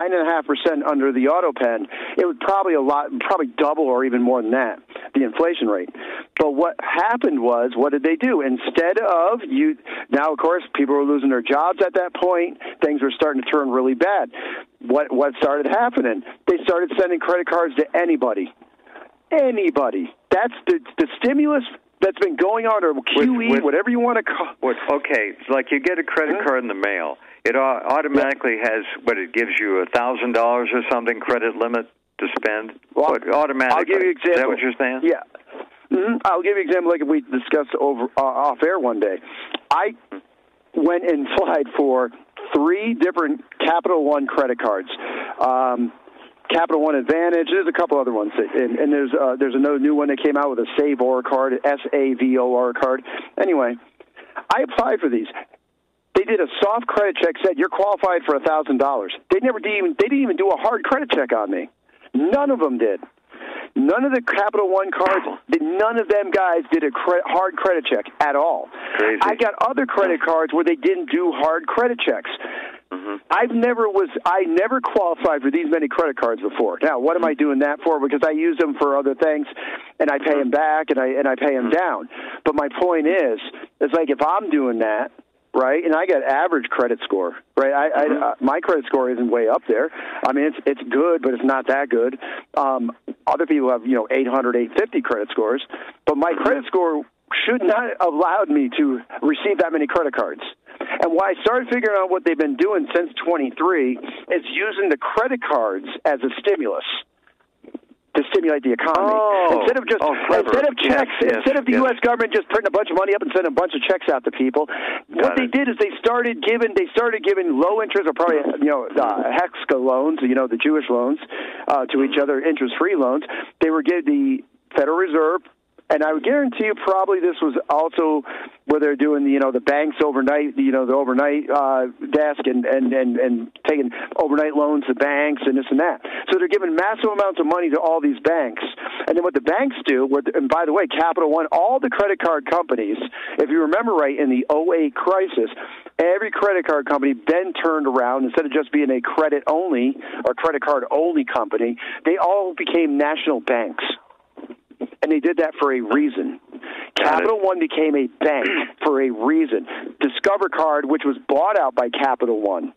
9.5% under the auto pen, it would probably double or even more than that, the inflation rate. But what happened was, what did they do? Instead of now, of course, people were losing their jobs at that point. Things were starting to turn really bad. What started happening? They started sending credit cards to anybody. Anybody. That's the stimulus that's been going on, or QE, whatever you want to call it. Okay, it's like you get a credit card in the mail. It automatically has, it gives you $1,000 or something credit limit to spend? Well, automatically. I'll give you an example. Is that what you're saying? Yeah. Mm-hmm. I'll give you an example like we discussed off air one day. I went and applied for 3 different Capital One credit cards. Capital One Advantage. There's a couple other ones, and there's another new one that came out with a Savor card, SAVOR card. Anyway, I applied for these. They did a soft credit check. Said you're qualified for $1,000. They didn't even do a hard credit check on me. None of them did. None of the Capital One cards, none of them guys did a hard credit check at all. Crazy. I got other credit cards where they didn't do hard credit checks. Mm-hmm. I never qualified for these many credit cards before. Now, what am I doing that for? Because I use them for other things, and I pay them back, and I pay them down. But my point is, it's like if I'm doing that, right, and I got average credit score, right? My credit score isn't way up there. I mean, it's good, but it's not that good. Other people have 800, 850 credit scores, but my credit score should not have allowed me to receive that many credit cards. And why I started figuring out what they've been doing since 23 is using the credit cards as a stimulus to stimulate the economy. Instead of checks, instead of the U.S. government just printing a bunch of money up and sending a bunch of checks out to people, what they did is they started giving low interest, or probably HEXCA loans, the Jewish loans to each other, interest-free loans. They were giving the Federal Reserve. And I would guarantee you probably this was also where they're doing, the banks overnight, the overnight desk and taking overnight loans to banks and this and that. So they're giving massive amounts of money to all these banks. And then what the banks do, and by the way, Capital One, all the credit card companies, if you remember right, in the 2008 crisis, every credit card company then turned around. Instead of just being a credit-only or credit card-only company, they all became national banks. And they did that for a reason. Capital One became a bank for a reason. Discover Card, which was bought out by Capital One,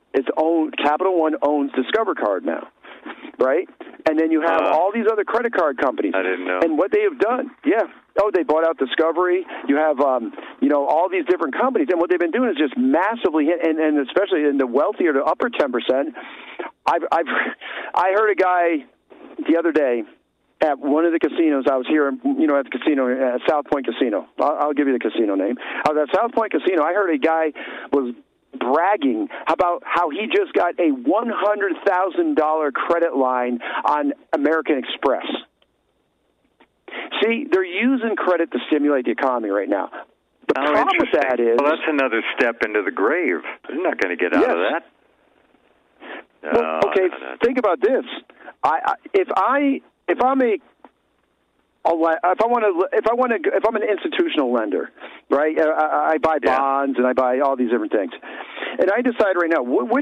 Capital One owns Discover Card now, right? And then you have all these other credit card companies. I didn't know. And what they have done, they bought out Discovery. You have, all these different companies. And what they've been doing is just massively, and especially in the wealthier, the upper 10%. I heard a guy the other day at one of the casinos. I was here, at the casino, at South Point Casino. I'll give you the casino name. I was at South Point Casino. I heard a guy was bragging about how he just got a $100,000 credit line on American Express. See, they're using credit to stimulate the economy right now. The problem with that is... Well, that's another step into the grave. They're not going to get out of that. Well, okay, think about this. If I'm an institutional lender, right? I buy bonds and I buy all these different things, and I decide right now what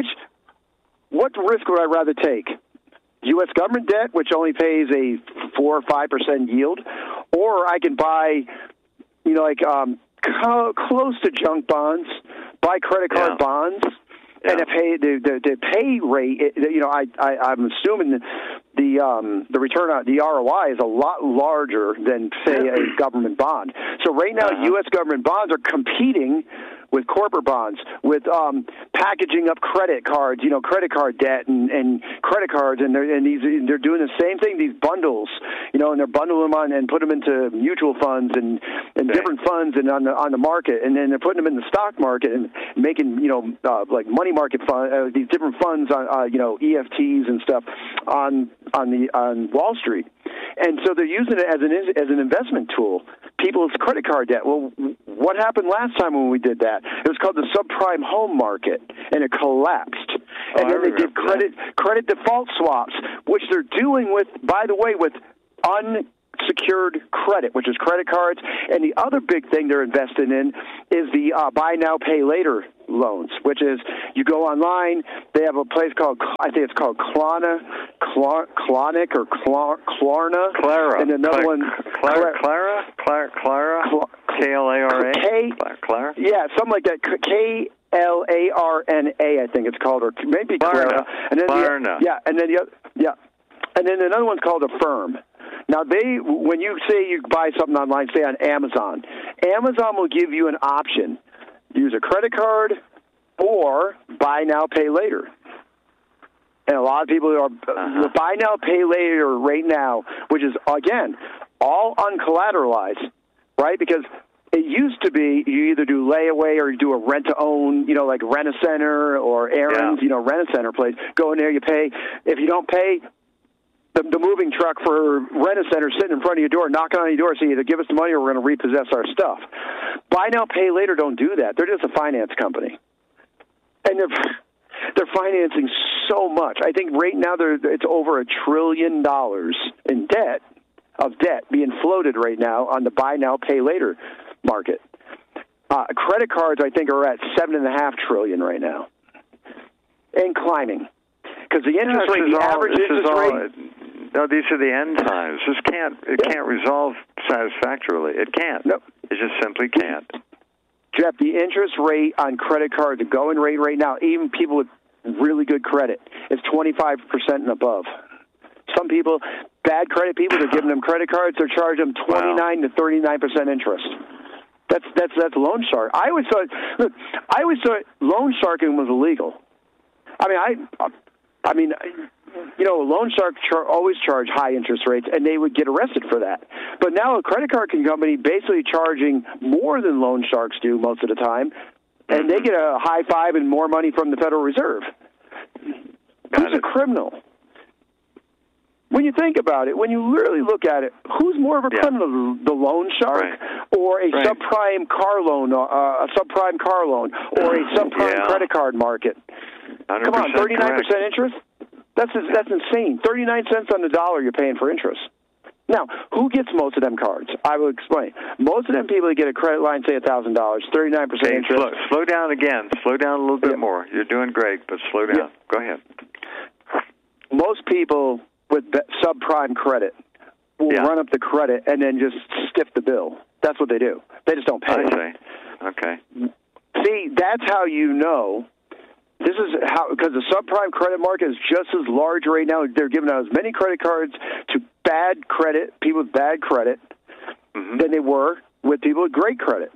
risk would I rather take? U.S. government debt, which only pays a 4 or 5% yield, or I can buy, close to junk bonds, buy credit card bonds. Yeah. And the pay rate, I'm assuming the return on the ROI is a lot larger than, say, a government bond. So right now, U.S. government bonds are competing with corporate bonds, with packaging up credit cards, credit card debt and credit cards, and they're doing the same thing. These bundles, and they're bundling them on and put them into mutual funds and different funds and on the market, and then they're putting them in the stock market and making like money market fund, these different funds on EFTs and stuff on Wall Street. And so they're using it as an investment tool. People's credit card debt. Well, what happened last time when we did that? It was called the subprime home market, and it collapsed. And then they did credit default swaps, which they're doing with, by the way, with unsecured credit, which is credit cards. And the other big thing they're investing in is the buy now, pay later loans, which is you go online. They have a place called, I think it's called Klarna or Klarna. Clara. And another one. Clara. K-L-A-R-A. Clara. Yeah, something like that. K-L-A-R-N-A, I think it's called, or maybe Clara. And then and then another one's called Affirm. Now, when you say you buy something online, say on Amazon will give you an option: use a credit card or buy now, pay later. And a lot of people are buy now, pay later right now, which is, again, all uncollateralized, right? Because it used to be you either do layaway or you do a rent-to-own, like Rent-A-Center or Aaron's, Rent-A-Center place. Go in there, you pay. If you don't pay, the moving truck for Rent-A-Center sitting in front of your door, knocking on your door, saying either give us the money or we're going to repossess our stuff. Buy now, pay later don't do that. They're just a finance company. And they're financing so much. I think right now it's over $1 trillion in debt being floated right now on the buy now, pay later market. Credit cards, I think, are at $7.5 trillion right now, and climbing. Because the interest rate, the average interest rate. No, these are the end times. It can't resolve satisfactorily. It can't. Nope. It just simply can't. Jeff, the interest rate on credit cards, the going rate right now, even people with really good credit, is 25% and above. Some people, bad credit people, they're giving them credit cards, they're charging them 29 to 39% interest. That's loan shark. I always thought loan sharking was illegal. I mean, loan sharks always charge high interest rates, and they would get arrested for that. But now a credit card company basically charging more than loan sharks do most of the time, and they get a high five and more money from the Federal Reserve. Who's a criminal? When you think about it, when you really look at it, who's more of a criminal, the loan shark or a subprime car loan, or a subprime credit card market? Come on, 39% interest? That's insane. 39 cents on the dollar you're paying for interest. Now, who gets most of them cards? I will explain. Most of them people that get a credit line, say $1,000, 39% interest. Slow down again. Slow down a little bit more. You're doing great, but slow down. Yeah. Go ahead. Most people with subprime credit will run up the credit and then just stiff the bill. That's what they do. They just don't pay. I see. Okay. See, that's how you know. This is how, because the subprime credit market is just as large right now. They're giving out as many credit cards to bad credit, people with bad credit, than they were with people with great credit.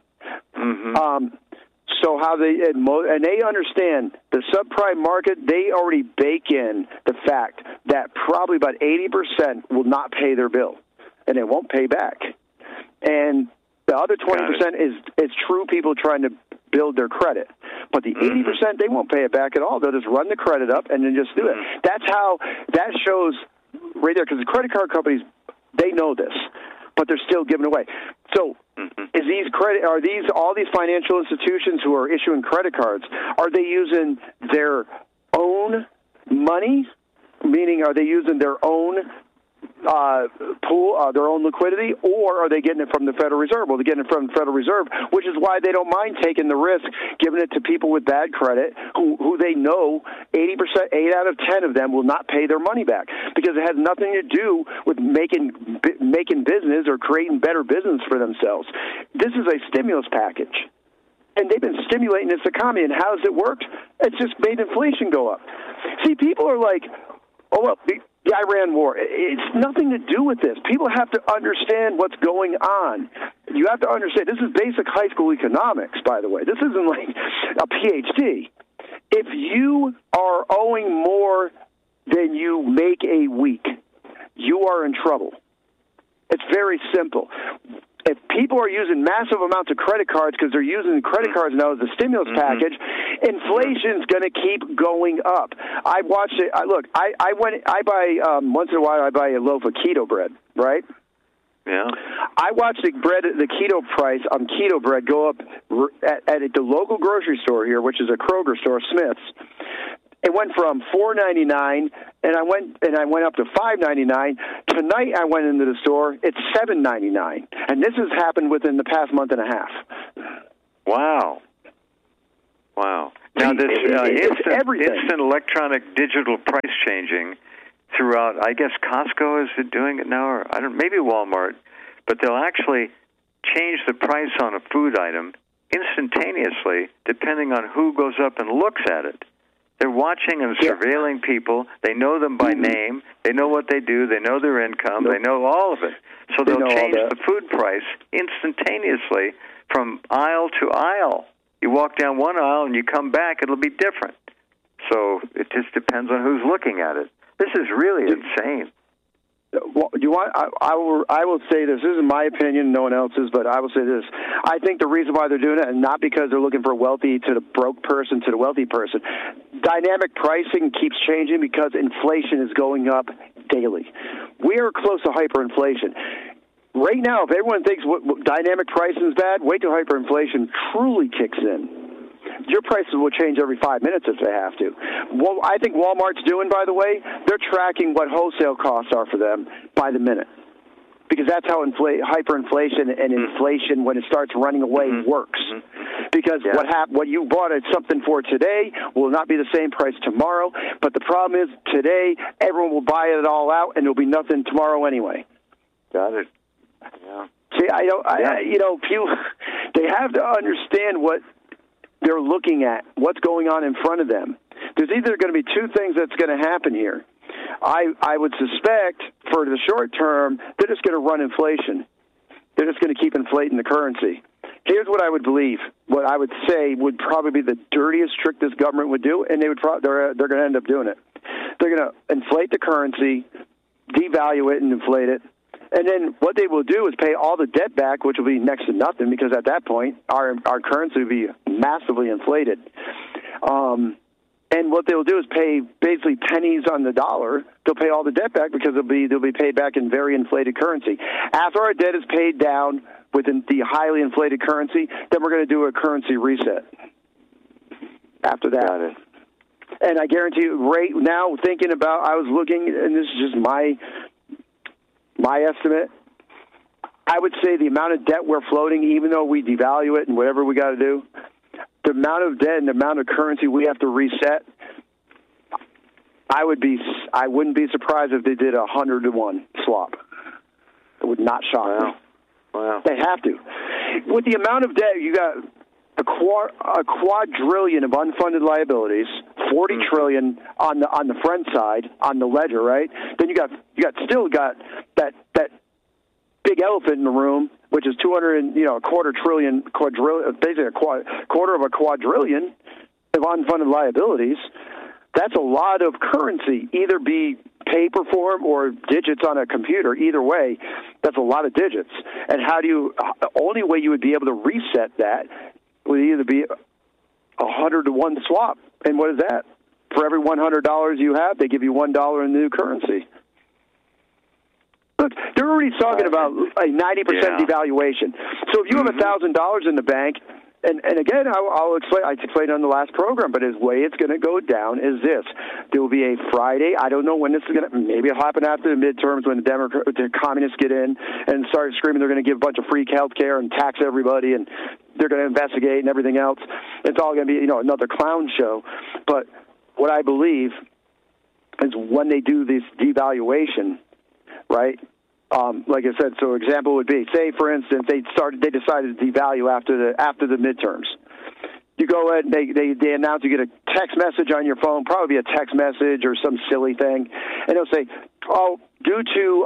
So how and they understand the subprime market, they already bake in the fact that probably about 80% will not pay their bill, and they won't pay back. And the other 20% is true people trying to build their credit. But the 80%, they won't pay it back at all. They'll just run the credit up and then just do it. That's how that shows right there, because the credit card companies, they know this, but they're still giving away. So all these financial institutions who are issuing credit cards, are they using their own money? Meaning, are they using their own pool, their own liquidity, or are they getting it from the Federal Reserve? Well, they're getting it from the Federal Reserve, which is why they don't mind taking the risk, giving it to people with bad credit who they know 80%, 8 out of 10 of them will not pay their money back, because it has nothing to do with making business or creating better business for themselves. This is a stimulus package. And they've been stimulating this economy, and how's it worked? It's just made inflation go up. See, people are like, oh, well, the Iran war, it's nothing to do with this. People have to understand what's going on. You have to understand, this is basic high school economics, by the way. This isn't like a PhD. If you are owing more than you make a week, you are in trouble. It's very simple. If people are using massive amounts of credit cards because they're using credit cards now as a stimulus package, inflation's going to keep going up. I watched it. I buy once in a while. I buy a loaf of keto bread, right? Yeah. I watched the keto price on keto bread go up at the local grocery store here, which is a Kroger store, Smith's. It went from $4.99, and I went up to $5.99. Tonight I went into the store; it's $7.99, and this has happened within the past month and a half. Wow! Wow. Now, this instant electronic digital price changing throughout, I guess Costco is doing it now, or I don't, maybe Walmart, but they'll actually change the price on a food item instantaneously depending on who goes up and looks at it. They're watching and surveilling people. They know them by name. They know what they do. They know their income. They know all of it. So they'll change the food price instantaneously from aisle to aisle. You walk down one aisle and you come back, it'll be different. So it just depends on who's looking at it. This is really insane. Well, I will say this. This is my opinion, no one else's, but I will say this. I think the reason why they're doing it, and not because they're looking for wealthy to the broke person to the wealthy person, dynamic pricing keeps changing because inflation is going up daily. We are close to hyperinflation. Right now, if everyone thinks dynamic pricing is bad, wait till hyperinflation truly kicks in. Your prices will change every 5 minutes if they have to. Well, I think Walmart's doing, by the way, they're tracking what wholesale costs are for them by the minute. Because that's how hyperinflation and inflation, when it starts running away, works. Because what you bought something for today will not be the same price tomorrow. But the problem is, today, everyone will buy it all out, and there'll be nothing tomorrow anyway. Got it. Yeah. See, people, they have to understand what they're looking at, what's going on in front of them. There's either going to be two things that's going to happen here. I would suspect for the short term, they're just going to run inflation. They're just going to keep inflating the currency. Here's what I would believe. What I would say would probably be the dirtiest trick this government would do, and they're going to end up doing it. They're going to inflate the currency, devalue it, and inflate it. And then what they will do is pay all the debt back, which will be next to nothing, because at that point our currency will be massively inflated. And what they'll do is pay basically pennies on the dollar. They'll pay all the debt back because they'll be paid back in very inflated currency. After our debt is paid down within the highly inflated currency, then we're going to do a currency reset. After that. Got it. And I guarantee you, right now, I was looking, and this is just my estimate, I would say the amount of debt we're floating, even though we devalue it and whatever we got to do, the amount of debt and the amount of currency we have to reset, I wouldn't be surprised if they did 100-to-1 swap. It would not shock me. Wow. They have to. With the amount of debt, you got a quadrillion of unfunded liabilities, 40 trillion on the front side on the ledger, right? Then you still got that big elephant in the room, which is a quadrillion, basically a quarter of a quadrillion of unfunded liabilities. That's a lot of currency, either be paper form or digits on a computer. Either way, that's a lot of digits. And only way you would be able to reset that would either be 100-to-1 swap. And what is that? For every $100 you have, they give you $1 in new currency. Look, they're already talking about a 90% devaluation. So if you have $1,000 in the bank, and again, I'll explain. I explained on the last program, but the way it's going to go down is this: there will be a Friday. I don't know when this is going to. Maybe it'll happen after the midterms when the communists get in and start screaming they're going to give a bunch of free health care and tax everybody, and they're going to investigate and everything else. It's all going to be another clown show. But what I believe is when they do this devaluation, right? Like I said, so example would be, say for instance, they decided to devalue after the midterms. You go ahead and they announce, you get a text message on your phone, probably a text message or some silly thing, and they'll say, due to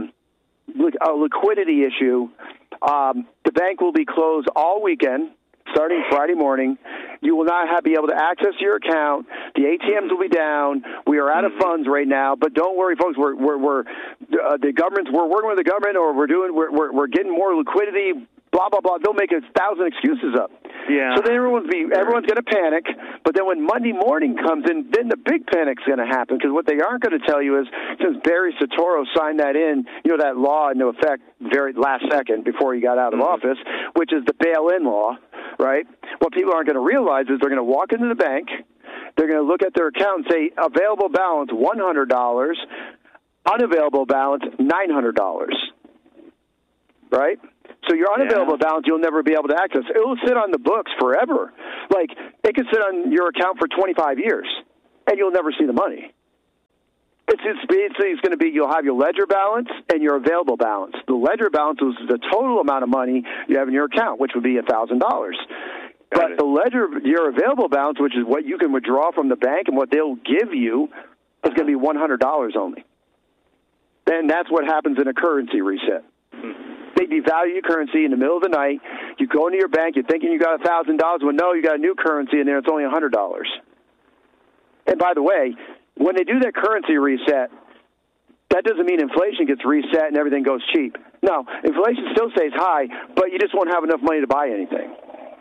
a liquidity issue, the bank will be closed all weekend, starting Friday morning. You will not be able to access your account. The ATMs will be down. We are out of funds right now, but don't worry, folks. We're working with the government, or we're getting more liquidity. Blah blah blah. They'll make 1,000 excuses up. Yeah. So then everyone's going to panic. But then when Monday morning comes in, then the big panic's going to happen, because what they aren't going to tell you is, since Barry Soetoro signed that that law into effect very last second before he got out of office, which is the bail-in law, right? What people aren't going to realize is they're going to walk into the bank, they're going to look at their account and say available balance $100, unavailable balance $900, right? So your unavailable balance, you'll never be able to access. It will sit on the books forever. Like, it could sit on your account for 25 years, and you'll never see the money. It's basically going to be, you'll have your ledger balance and your available balance. The ledger balance is the total amount of money you have in your account, which would be $1,000. But the ledger, your available balance, which is what you can withdraw from the bank and what they'll give you, is going to be $100 only. And that's what happens in a currency reset. They devalue your currency in the middle of the night. You go into your bank, you're thinking you got $1,000. Well, no, you got a new currency in there. It's only $100. And by the way, when they do that currency reset, that doesn't mean inflation gets reset and everything goes cheap. No, inflation still stays high, but you just won't have enough money to buy anything.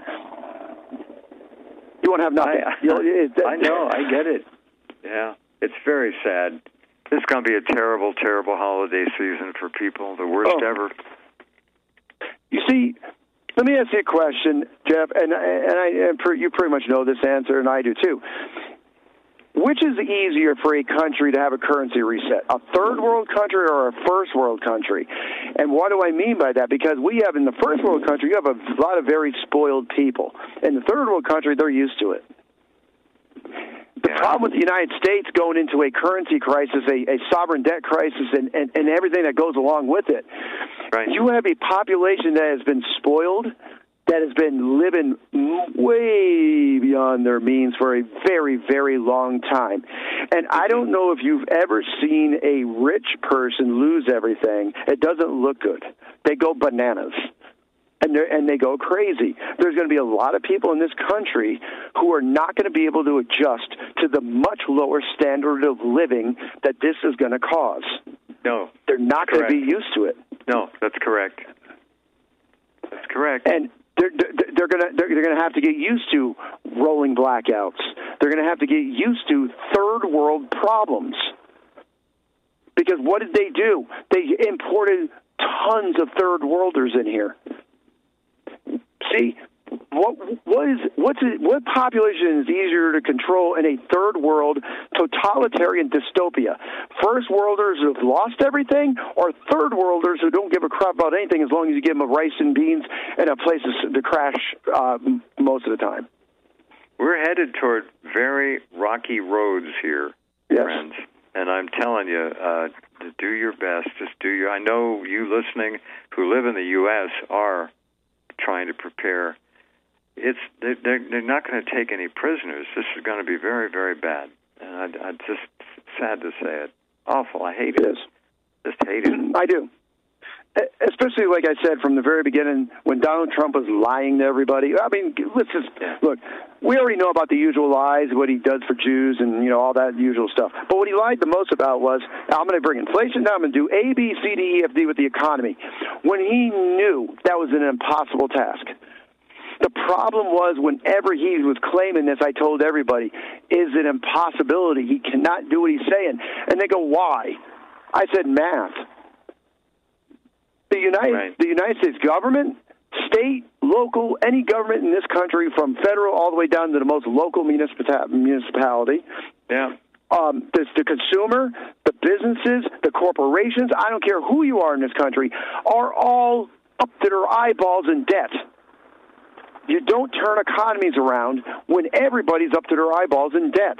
You won't have nothing. I know. I get it. Yeah. It's very sad. This is going to be a terrible, terrible holiday season for people, the worst ever. You see, let me ask you a question, Jeff, and you pretty much know this answer, and I do too. Which is easier for a country to have a currency reset, a third world country or a first world country? And what do I mean by that? Because we have, in the first world country, you have a lot of very spoiled people. In the third world country, they're used to it. The problem with the United States going into a currency crisis, a sovereign debt crisis, and everything that goes along with it, you have a population that has been spoiled, that has been living way beyond their means for a very, very long time. And I don't know if you've ever seen a rich person lose everything. It doesn't look good. They go bananas. And they go crazy. There's going to be a lot of people in this country who are not going to be able to adjust to the much lower standard of living that this is going to cause. No. They're not going to be used to it. No, that's correct. That's correct. And they're going to have to get used to rolling blackouts. They're going to have to get used to third world problems. Because what did they do? They imported tons of third worlders in here. See, what population is easier to control in a third world totalitarian dystopia? First worlders who have lost everything, or third worlders who don't give a crap about anything as long as you give them rice and beans and a place to crash most of the time? We're headed toward very rocky roads here, friends. And I'm telling you, to do your best. I know you listening who live in the U.S. are trying to prepare. They're not going to take any prisoners. This is going to be very, very bad. And I just sad to say it. Awful. I hate it. Just hate it. I do. Especially, like I said, from the very beginning, when Donald Trump was lying to everybody. I mean, let's just look. We already know about the usual lies, what he does for Jews, and all that usual stuff. But what he lied the most about was, I'm going to bring inflation down. I'm going to do A, B, C, D, E, F, D with the economy, when he knew that was an impossible task. The problem was, whenever he was claiming this, I told everybody, is an impossibility. He cannot do what he's saying. And they go, why? I said, math. The United States government, state, local, any government in this country, from federal all the way down to the most local municipality, the consumer, the businesses, the corporations, I don't care who you are in this country, are all up to their eyeballs in debt. You don't turn economies around when everybody's up to their eyeballs in debt.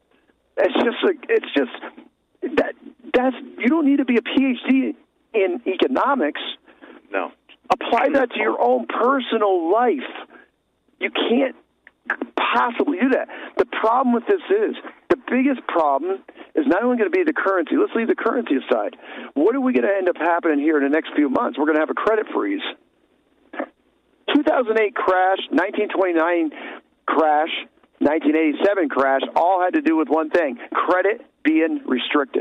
That's you don't need to be a PhD in economics. No. Apply that to your own personal life. You can't possibly do that. The problem with this is, the biggest problem is not only going to be the currency. Let's leave the currency aside. What are we going to end up happening here in the next few months? We're going to have a credit freeze. 2008 crash, 1929 crash, 1987 crash, all had to do with one thing: credit being restricted.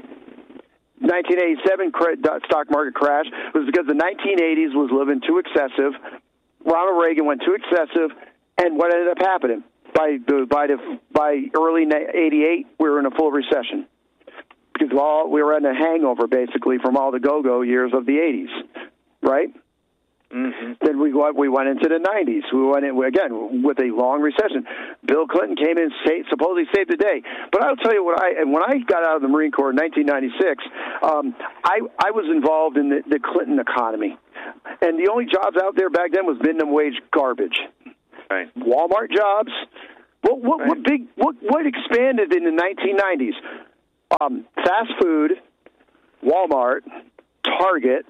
1987 stock market crash was because the 1980s was living too excessive. Ronald Reagan went too excessive, and what ended up happening? By early '88, we were in a full recession because we were in a hangover basically from all the go-go years of the '80s, right? Then we went into the 90s. We went in, again, with a long recession. Bill Clinton came in and supposedly saved the day. But I'll tell you when I got out of the Marine Corps in 1996, I was involved in the Clinton economy. And the only jobs out there back then was minimum wage garbage. Right. Walmart jobs. What expanded in the 1990s? Fast food, Walmart, Target,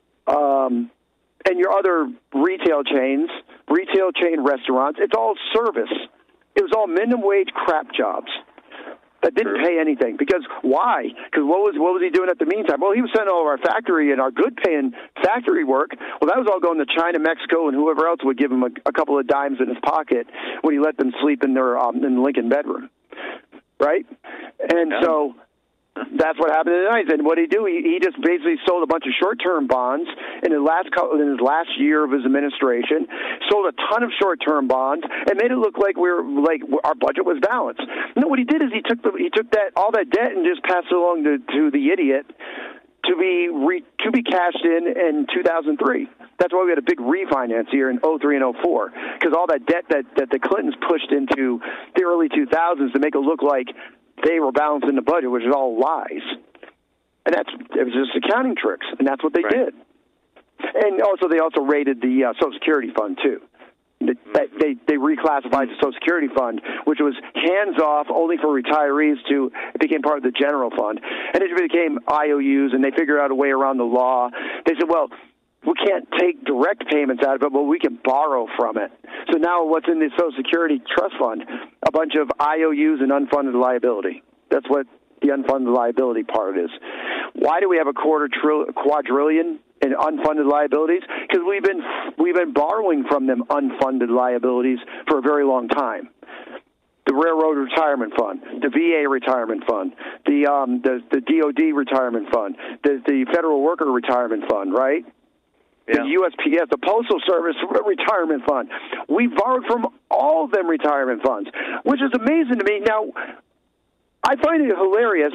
and your other retail chain restaurants. It's all service. It was all minimum wage crap jobs that didn't pay anything. Because why? Because what was he doing at the meantime? Well, he was sending all of our factory and our good-paying factory work. Well, that was all going to China, Mexico, and whoever else would give him a couple of dimes in his pocket when he let them sleep in their in the Lincoln bedroom, right? And so that's what happened in the 90s. And what did he do? He just basically sold a bunch of short-term bonds in his last year of his administration, sold a ton of short-term bonds, and made it look like our budget was balanced. No, what he did is he took all that debt and just passed it along to the idiot to be cashed in 2003. That's why we had a big refinance here in 03 and 04, because all that debt that the Clintons pushed into the early 2000s to make it look like they were balancing the budget, which is all lies. And it was just accounting tricks, and that's what they did. And also, they also raided the Social Security Fund, too. They reclassified the Social Security Fund, which was hands-off only for retirees, it became part of the general fund. And it became IOUs, and they figured out a way around the law. They said, well, we can't take direct payments out of it, but we can borrow from it. So now what's in the Social Security Trust Fund? A bunch of IOUs and unfunded liability. That's what the unfunded liability part is. Why do we have a quadrillion in unfunded liabilities? Because we've been borrowing from them unfunded liabilities for a very long time. The Railroad Retirement Fund, the VA Retirement Fund, the DOD Retirement Fund, the Federal Worker Retirement Fund, right? The USPS, the Postal Service Retirement Fund. We borrowed from all of them retirement funds, which is amazing to me. Now, I find it hilarious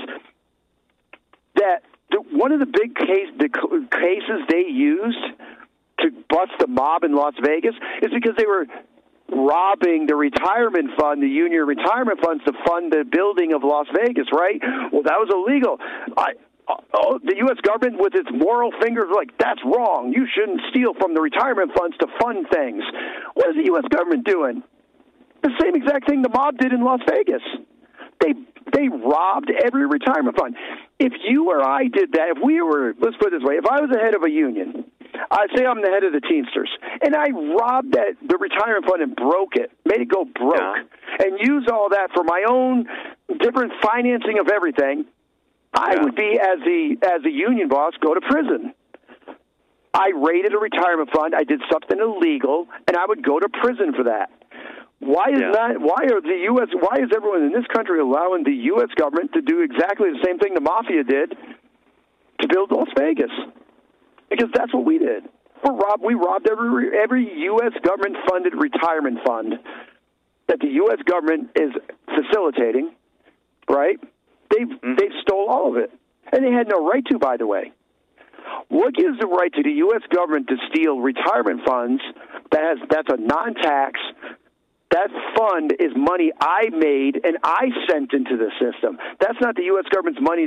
that one of the big cases they used to bust the mob in Las Vegas is because they were robbing the retirement fund, the union retirement funds, to fund the building of Las Vegas, right? Well, that was illegal. The U.S. government, with its moral fingers, like, that's wrong. You shouldn't steal from the retirement funds to fund things. What is the U.S. government doing? The same exact thing the mob did in Las Vegas. They robbed every retirement fund. If you or I did that, let's put it this way, if I was the head of a union, I'd say I'm the head of the Teamsters, and I robbed the retirement fund and broke it, made it go broke, and used all that for my own different financing of everything, I would be, as a union boss, go to prison. I raided a retirement fund. I did something illegal, and I would go to prison for that. Why is Why is everyone in this country allowing the U.S. government to do exactly the same thing the mafia did to build Las Vegas? Because that's what we did. We robbed every U.S. government-funded retirement fund that the U.S. government is facilitating, right? They stole all of it, and they had no right to, by the way. What gives the right to the U.S. government to steal retirement funds? That's a non-tax. That fund is money I made and I sent into the system. That's not the U.S. government's money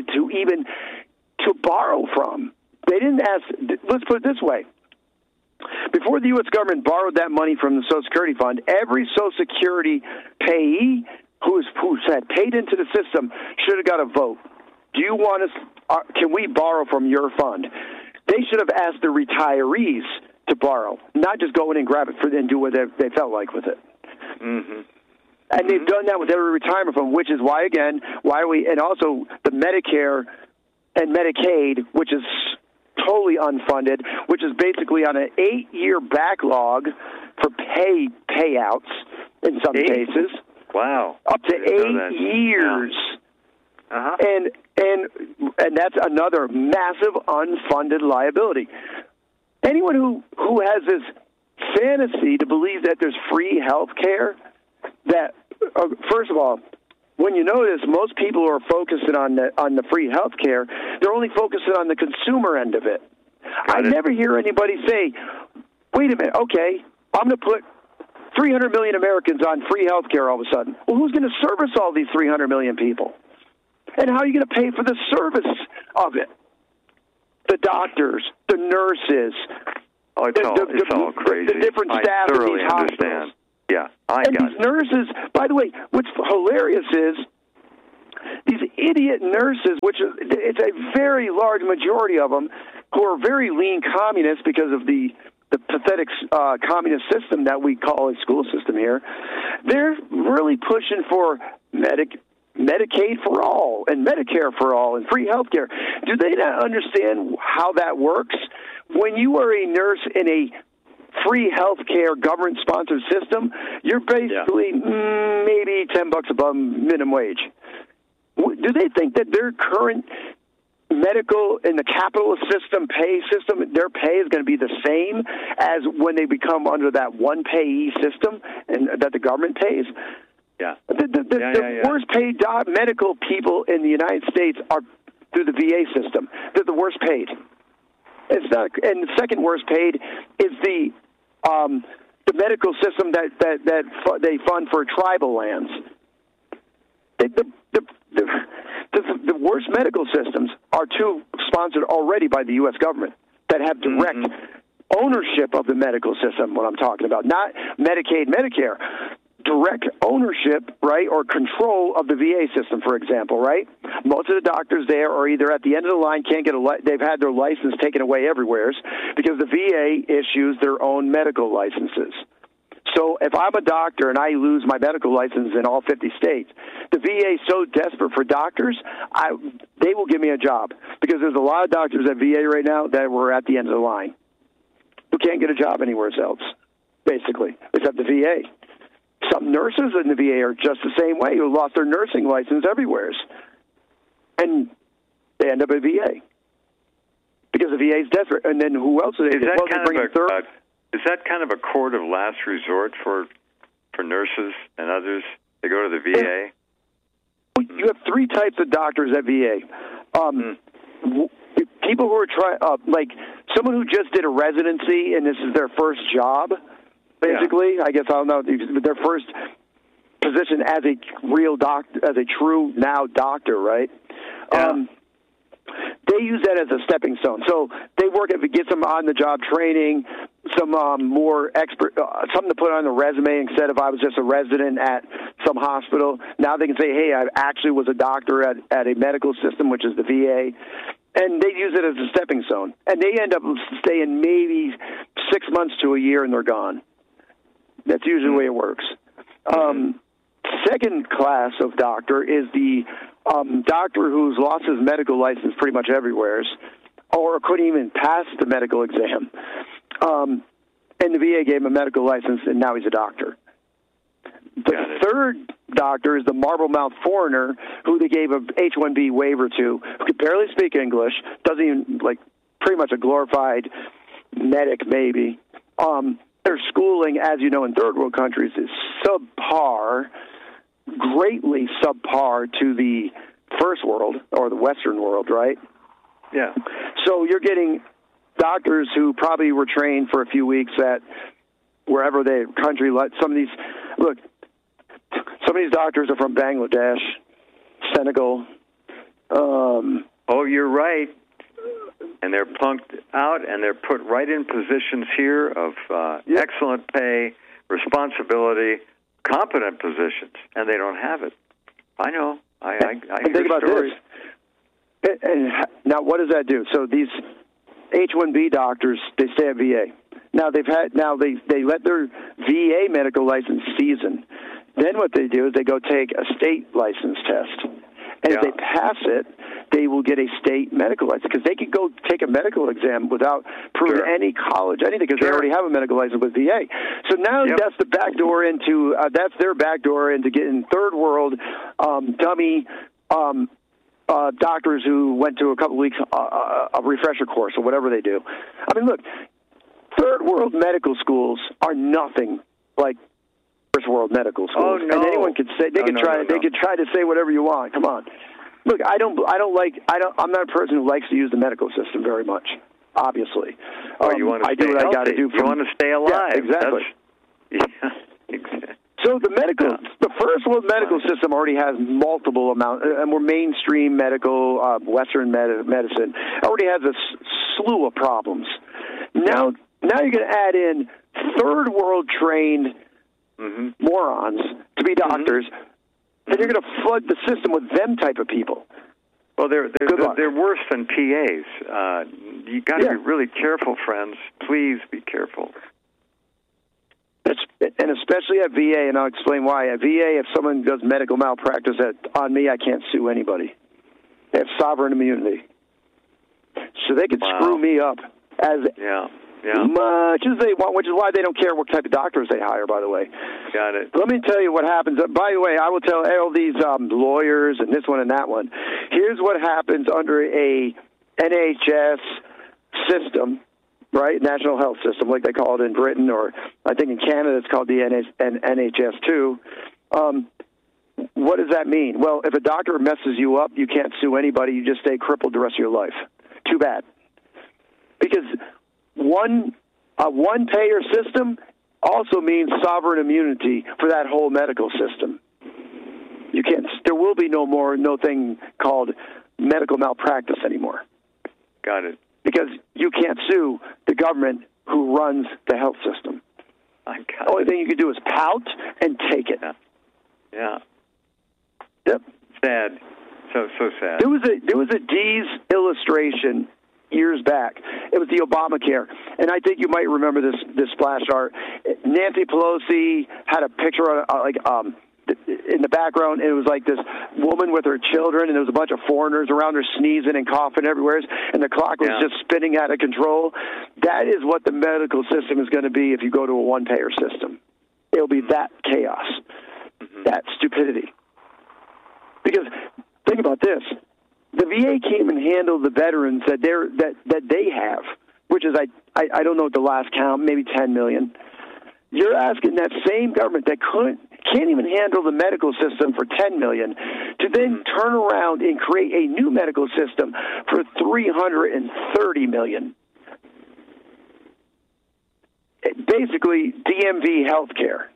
to borrow from. They didn't ask. Let's put it this way. Before the U.S. government borrowed that money from the Social Security Fund, every Social Security payee who had paid into the system should have got a vote. Do you want us? Can we borrow from your fund? They should have asked the retirees to borrow, not just go in and grab it and do what they felt like with it. Mm-hmm. And they've done that with every retirement fund, which is why and also the Medicare and Medicaid, which is totally unfunded, which is basically on an 8-year backlog for payouts in some cases. Wow. Up to 8 years. Yeah. Uh-huh. And that's another massive unfunded liability. Anyone who has this fantasy to believe that there's free health care, that first of all, when you notice most people who are focusing on the free health care, they're only focusing on the consumer end of it. I never hear anybody say, wait a minute, okay, I'm going to put 300 million Americans on free health care all of a sudden. Well, who's going to service all these 300 million people? And how are you going to pay for the service of it? The doctors, the nurses. Oh, it's all crazy. The different staff in these hospitals. Yeah, these nurses, by the way, what's hilarious is these idiot nurses, which it's a very large majority of them, who are very lean communists because of the pathetic communist system that we call a school system here. They're really pushing for Medicaid for all and Medicare for all and free health care. Do they not understand how that works? When you are a nurse in a free health care government-sponsored system, you're basically maybe $10 above minimum wage. Do they think that their current medical in the capitalist system, their pay is going to be the same as when they become under that one payee system and that the government pays? Yeah. The worst paid medical people in the United States are through the VA system. They're the worst paid. It's not, and the second worst paid is the medical system that they fund for tribal lands. The worst medical systems are two sponsored already by the U.S. government that have direct ownership of the medical system, what I'm talking about. Not Medicaid, Medicare. Direct ownership, right, or control of the VA system, for example, right? Most of the doctors there are either at the end of the line, they've had their license taken away everywhere because the VA issues their own medical licenses. So if I'm a doctor and I lose my medical license in all 50 states, the VA is so desperate for doctors, they will give me a job because there's a lot of doctors at VA right now that were at the end of the line who can't get a job anywhere else, basically, except the VA. Some nurses in the VA are just the same way, who lost their nursing license everywhere. And they end up at VA because the VA is desperate. And then who else is they? Is that kind of a court of last resort for nurses and others to go to the VA? You have three types of doctors at VA. People who are like someone who just did a residency and this is their first job, basically. I guess I don't know, their first position as a real doctor, as a true now doctor, right? Yeah. They use that as a stepping stone. So they get some on-the-job training, some more expert, something to put on the resume instead of I was just a resident at some hospital. Now they can say, hey, I actually was a doctor at a medical system, which is the VA. And they use it as a stepping stone. And they end up staying maybe 6 months to a year and they're gone. That's usually the way it works. Second class of doctor is the doctor who's lost his medical license pretty much everywhere or couldn't even pass the medical exam. And the VA gave him a medical license, and now he's a doctor. The third doctor is the marble-mouthed foreigner who they gave a H-1B waiver to, who could barely speak English, doesn't even, pretty much a glorified medic maybe. Their schooling, as you know, in third world countries is subpar, greatly subpar to the first world or the Western world, right? Yeah. So you're getting doctors who probably were trained for a few weeks at wherever the country. Some of these doctors are from Bangladesh, Senegal. Oh, you're right. And they're punked out, and they're put right in positions here of excellent pay, responsibility, competent positions, and they don't have it. I know. I think about stories. This. And now, what does that do? So these H-1B doctors, they stay at VA. Now they let their VA medical license season. Then what they do is they go take a state license test. And if they pass it, they will get a state medical license because they can go take a medical exam without proving any college, anything, because they already have a medical license with VA. So now that's the back door into that's their back door into getting third world dummy doctors who went to a couple weeks a refresher course or whatever they do. I mean, look, third world medical schools are nothing like first world medical schools. Oh, no. And anyone could say they could try to say whatever you want. Come on. Look, I'm not a person who likes to use the medical system very much. obviously. You want to stay I do what healthy. I got to do. You want to stay alive. Yeah, exactly. Exactly. So the first world medical system already has multiple amounts, and we're mainstream medical, Western medicine, already has a slew of problems. Now you're going to add in third world trained morons to be doctors, and you're going to flood the system with them type of people. Well, they're worse than PAs. You got to be really careful, friends. Please be careful. And especially at VA, and I'll explain why. At VA, if someone does medical malpractice on me, I can't sue anybody. They have sovereign immunity. So they can screw me up as much as they want, which is why they don't care what type of doctors they hire, by the way. Got it. Let me tell you what happens. By the way, I will tell all these lawyers and this one and that one. Here's what happens under a NHS system. Right, National Health System, like they call it in Britain, or I think in Canada it's called the NHS too. What does that mean? Well, if a doctor messes you up, you can't sue anybody. You just stay crippled the rest of your life. Too bad. Because a one-payer system also means sovereign immunity for that whole medical system. You can't. There will be no thing called medical malpractice anymore. Got it. Because you can't sue the government who runs the health system. The only thing you can do is pout and take it. Yeah. Yep. Sad. So sad. There was a Dee's illustration years back. It was the Obamacare, and I think you might remember this splash art. Nancy Pelosi had a picture in the background, and it was like this woman with her children, and there was a bunch of foreigners around her sneezing and coughing everywhere, and the clock was just spinning out of control. That is what the medical system is going to be if you go to a one-payer system. It'll be that chaos, that stupidity. Because think about this. The VA came and handled the veterans that they have, which is, I don't know the last count, maybe 10 million. You're asking that same government that can't even handle the medical system for 10 million to then turn around and create a new medical system for 330 million. Basically, DMV healthcare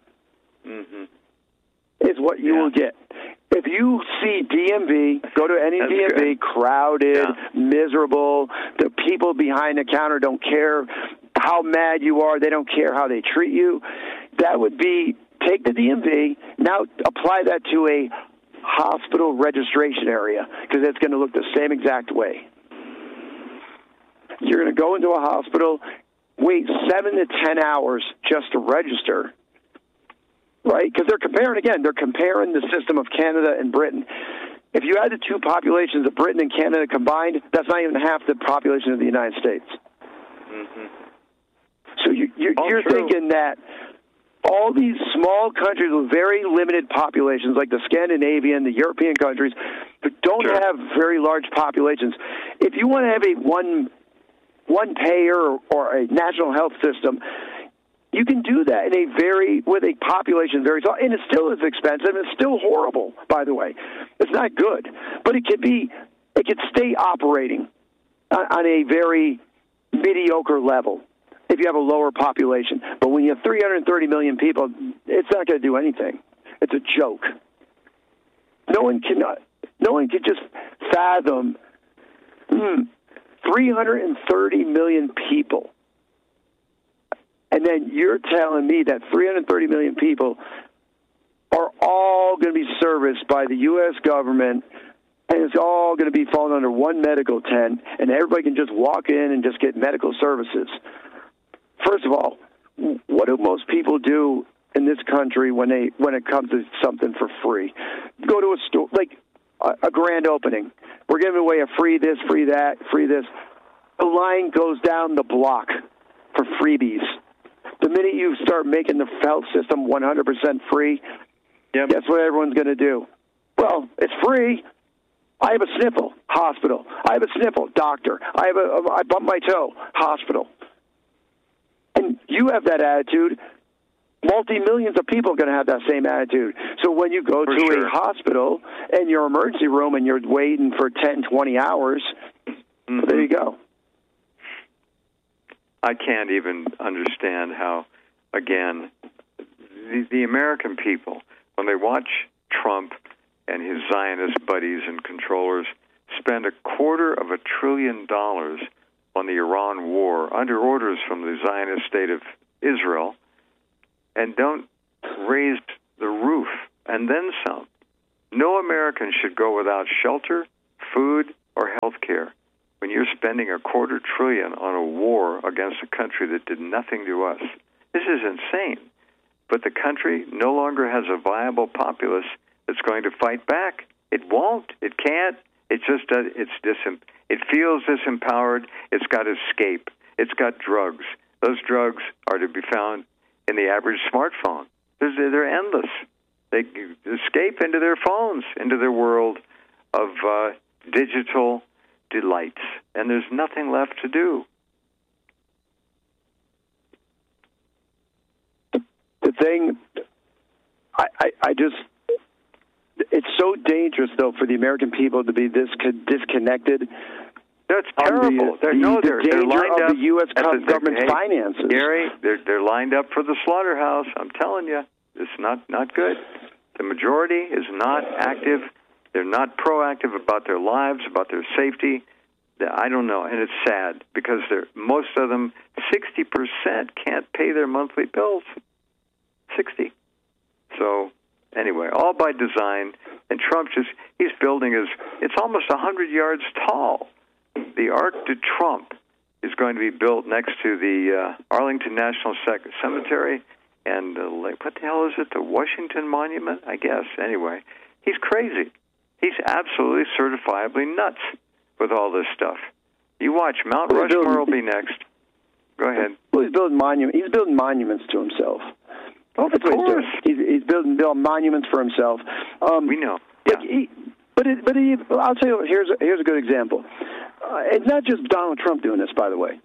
is what you will get. If you see DMV, go to any DMV, crowded, miserable, the people behind the counter don't care how mad you are, they don't care how they treat you, that would be, take the DMV, now apply that to a hospital registration area, because it's going to look the same exact way. You're going to go into a hospital, wait 7 to 10 hours just to register, right? Because they're comparing the system of Canada and Britain. If you add the two populations of Britain and Canada combined, that's not even half the population of the United States. So you're thinking that all these small countries with very limited populations, like the Scandinavian, the European countries, that don't have very large populations, if you want to have a one payer or a national health system, you can do that with a population very small, and it still is expensive. It's still horrible, by the way. It's not good, but it could stay operating on a very mediocre level if you have a lower population. But when you have 330 million people, it's not going to do anything. It's a joke. No one can just fathom 330 million people. And then you're telling me that 330 million people are all going to be serviced by the U.S. government, and it's all going to be falling under one medical tent, and everybody can just walk in and just get medical services. First of all, what do most people do in this country when it comes to something for free? Go to a store, like a grand opening. We're giving away a free this, free that, free this. The line goes down the block for freebies. The minute you start making the health system 100% free, guess what everyone's going to do? Well, it's free. I have a sniffle, hospital. I have a sniffle, doctor. I bump my toe, hospital. And you have that attitude. Multi-millions of people are going to have that same attitude. So when you go to a hospital and your emergency room and you're waiting for 10, 20 hours, there you go. I can't even understand how, again, the American people, when they watch Trump and his Zionist buddies and controllers spend $250 billion on the Iran war under orders from the Zionist state of Israel, and don't raise the roof and then some. No American should go without shelter, food, or health care when you're spending $250 billion on a war against a country that did nothing to us. This is insane. But the country no longer has a viable populace that's going to fight back. It won't. It can't. It just does. It feels disempowered. It's got escape. It's got drugs. Those drugs are to be found in the average smartphone. They're endless. They escape into their phones, into their world of digital delights, and there's nothing left to do. The thing, I just, it's so dangerous, though, for the American people to be this disconnected. That's terrible. They're lined up. The U.S. government's finances. Gary, they're lined up for the slaughterhouse. I'm telling you, it's not good. The majority is not active. They're not proactive about their lives, about their safety. I don't know, and it's sad because most of them, 60% can't pay their monthly bills. 60. So anyway, all by design. And Trump he's building it's almost 100 yards tall. The Arc de Trump is going to be built next to the Arlington National Cemetery and what the hell is it? The Washington Monument, I guess. Anyway, he's crazy. He's absolutely certifiably nuts with all this stuff. You watch. Mount Rushmore will be next. Go ahead. Well, he's building monuments to himself. Oh, of course. He's building monuments for himself. We know. Yeah. But I'll tell you, here's a good example. It's not just Donald Trump doing this, by the way.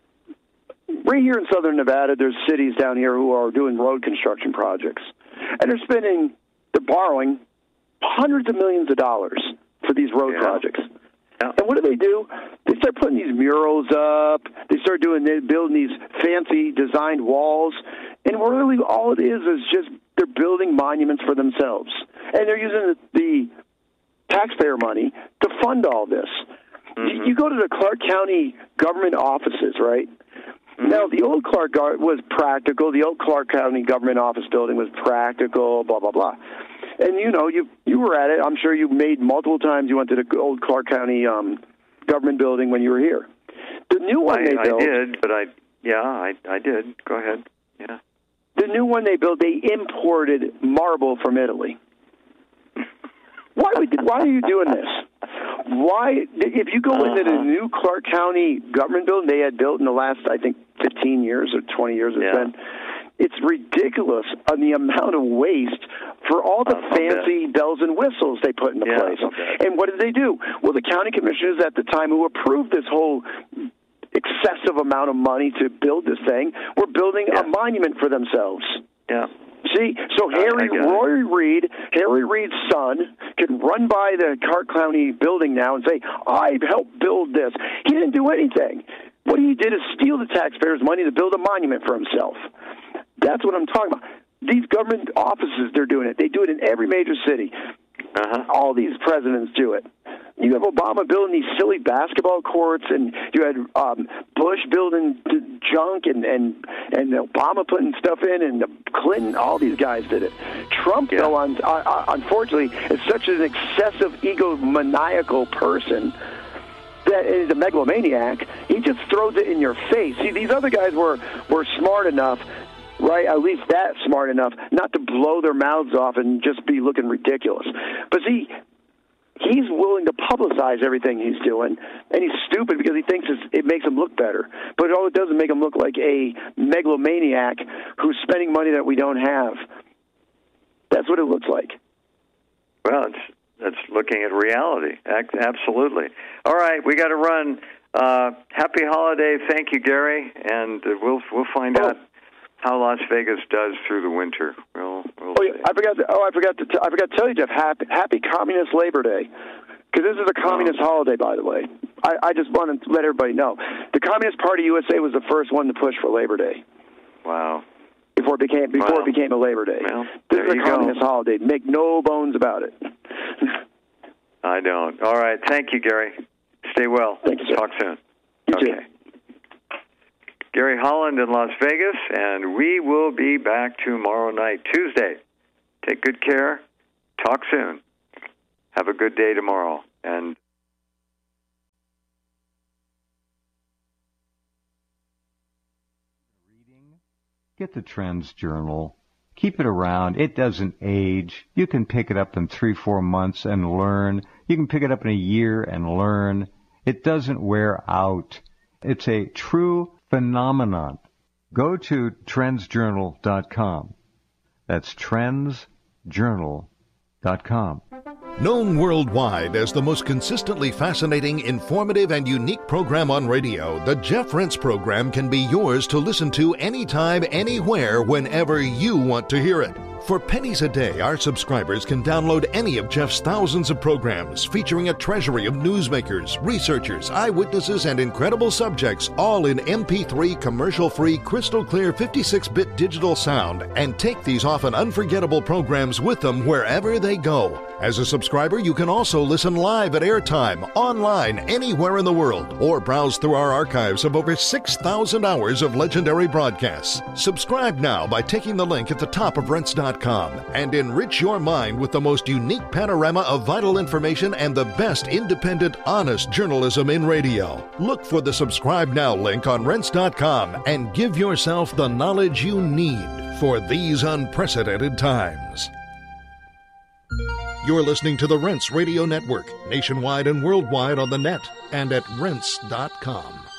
Right here in southern Nevada, there's cities down here who are doing road construction projects. And they're borrowing hundreds of millions of dollars for these road projects. Yeah. And what do? They start putting these murals up. They start building these fancy designed walls. And really all it is just they're building monuments for themselves. And they're using the taxpayer money to fund all this. Mm-hmm. You go to the Clark County government offices, right? Mm-hmm. Now, the old Clark was practical. The old Clark County government office building was practical, blah, blah, blah. And, you were at it. I'm sure you made multiple times. You went to the old Clark County government building when you were here. The new one they built... I did, but I did. Go ahead. Yeah. The new one they built, they imported marble from Italy. Why are you doing this? Why, if you go into the new Clark County government building they had built in the last, I think, 15 years or 20 years it's been, it's ridiculous on the amount of waste for all the fancy bells and whistles they put into place. And what did they do? Well, the county commissioners at the time who approved this whole excessive amount of money to build this thing were building a monument for themselves. Yeah. See, so Harry Reid's son can run by the Clark County building now and say, "I've helped build this." He didn't do anything. What he did is steal the taxpayers' money to build a monument for himself. That's what I'm talking about. These government offices, they're doing it. They do it in every major city. All these presidents do it. You have Obama building these silly basketball courts, and you had Bush building junk, and Obama putting stuff in, and Clinton. All these guys did it. Trump, though, unfortunately, is such an excessive egomaniacal person that is a megalomaniac. He just throws it in your face. See, these other guys were smart enough. Right, at least that smart enough not to blow their mouths off and just be looking ridiculous. But see, he's willing to publicize everything he's doing, and he's stupid because he thinks it makes him look better. But all it does is make him look like a megalomaniac who's spending money that we don't have. That's what it looks like. Well, it's looking at reality. Absolutely. All right, we got to run. Happy holiday. Thank you, Gary, and we'll find out how Las Vegas does through the winter. We'll see. I forgot to tell you, Jeff. Happy Communist Labor Day, because this is a communist holiday, by the way. I just want to let everybody know. The Communist Party USA was the first one to push for Labor Day. Wow. Before it became a Labor Day. Well, this is a communist holiday. Make no bones about it. I don't. All right. Thank you, Gary. Stay well. Thank you, sir. Talk soon. You okay. too. Gary Holland in Las Vegas, and we will be back tomorrow night, Tuesday. Take good care. Talk soon. Have a good day tomorrow. And get the Trends Journal. Keep it around. It doesn't age. You can pick it up in 3-4 months and learn. You can pick it up in a year and learn. It doesn't wear out. It's a true phenomenon. Go to trendsjournal.com. That's trendsjournal.com. Known worldwide as the most consistently fascinating, informative, and unique program on radio, the Jeff Rense program can be yours to listen to anytime, anywhere, whenever you want to hear it. For pennies a day, our subscribers can download any of Jeff's thousands of programs featuring a treasury of newsmakers, researchers, eyewitnesses, and incredible subjects, all in MP3 commercial-free, crystal-clear 56-bit digital sound, and take these often unforgettable programs with them wherever they go. As a subscriber, you can also listen live at airtime, online, anywhere in the world, or browse through our archives of over 6,000 hours of legendary broadcasts. Subscribe now by taking the link at the top of Rense.com and enrich your mind with the most unique panorama of vital information and the best independent, honest journalism in radio. Look for the Subscribe Now link on Rense.com and give yourself the knowledge you need for these unprecedented times. You're listening to the Rense Radio Network, nationwide and worldwide on the net and at Rense.com.